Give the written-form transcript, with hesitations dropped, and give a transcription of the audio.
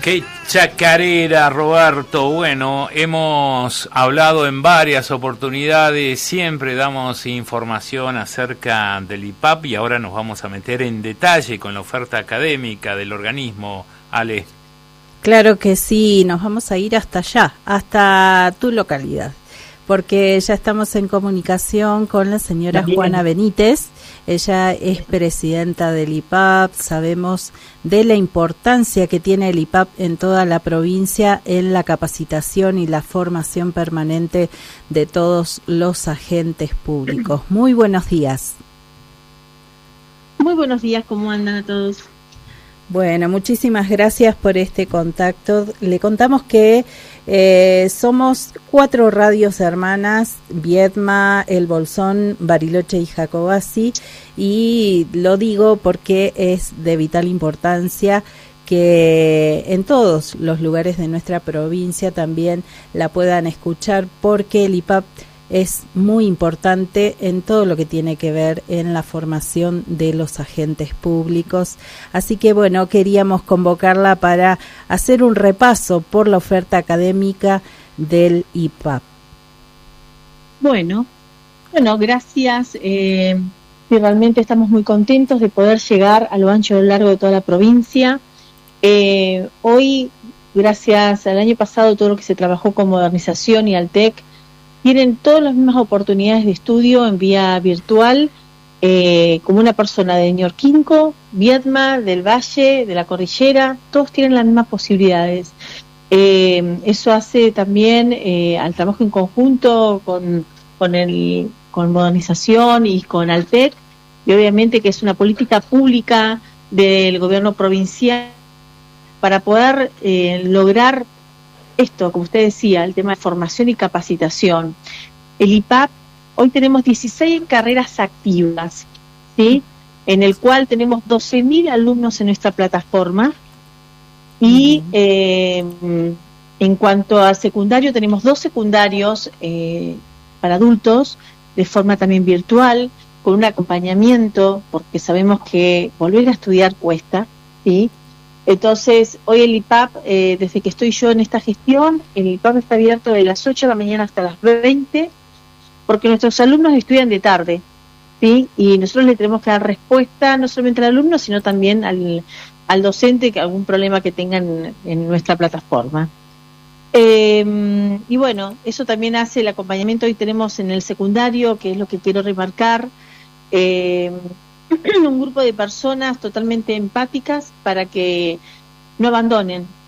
Qué chacarera, Roberto. Bueno, hemos hablado en varias oportunidades, siempre damos información acerca del IPAP y ahora nos vamos a meter en detalle con la oferta académica del organismo, Ale. Claro que sí, nos vamos a ir hasta allá, hasta tu localidad, porque ya estamos en comunicación con la señora Juana Benítez. Ella es presidenta del IPAP. Sabemos de la importancia que tiene el IPAP en toda la provincia en la capacitación y la formación permanente de todos los agentes públicos. Muy buenos días. Muy buenos días, ¿cómo andan a todos? Bueno, muchísimas gracias por este contacto. Le contamos que somos 4 radios hermanas: Viedma, El Bolsón, Bariloche y Jacobasi, y lo digo porque es de vital importancia que en todos los lugares de nuestra provincia también la puedan escuchar, porque el IPAP es muy importante en todo lo que tiene que ver en la formación de los agentes públicos. Así que bueno, queríamos convocarla para hacer un repaso por la oferta académica del IPAP. Bueno, gracias. Realmente estamos muy contentos de poder llegar a lo ancho y a lo largo de toda la provincia. Hoy, gracias al año pasado, todo lo que se trabajó con modernización y Altec, tienen todas las mismas oportunidades de estudio en vía virtual, como una persona de Ñorquinco, Viedma, del Valle, de la Cordillera, todos tienen las mismas posibilidades. Eso hace también al trabajo en conjunto con modernización y con Altec, y obviamente que es una política pública del gobierno provincial para poder lograr esto, como usted decía, el tema de formación y capacitación. El IPAP, hoy tenemos 16 carreras activas, ¿sí? En el cual tenemos 12.000 alumnos en nuestra plataforma. Y en cuanto al secundario, tenemos 2 secundarios para adultos, de forma también virtual, con un acompañamiento, porque sabemos que volver a estudiar cuesta, ¿sí? Entonces, hoy el IPAP, desde que estoy yo en esta gestión, el IPAP está abierto de las 8 de la mañana hasta las 20, porque nuestros alumnos estudian de tarde, ¿sí? Y nosotros le tenemos que dar respuesta no solamente al alumno, sino también al docente, que algún problema que tengan en nuestra plataforma. Y bueno, eso también hace el acompañamiento. Hoy tenemos en el secundario, que es lo que quiero remarcar, un grupo de personas totalmente empáticas para que no abandonen,